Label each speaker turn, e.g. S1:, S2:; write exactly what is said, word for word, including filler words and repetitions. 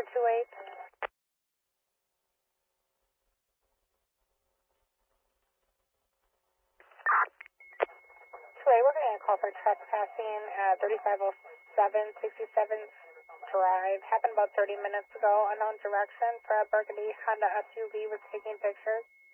S1: two eight. two eight, we're going to call for trespassing at thirty-five oh seven sixty-seventh Drive. Happened about thirty minutes ago. Unknown direction for a burgundy Honda S U V was taking pictures.